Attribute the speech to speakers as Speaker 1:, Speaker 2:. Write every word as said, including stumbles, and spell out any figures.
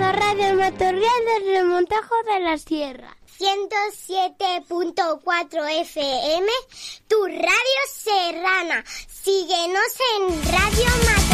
Speaker 1: la radio amatorial del Remontajo de la Sierra. ciento siete punto cuatro F M, tu radio serrana. Síguenos en Radio Amatorial.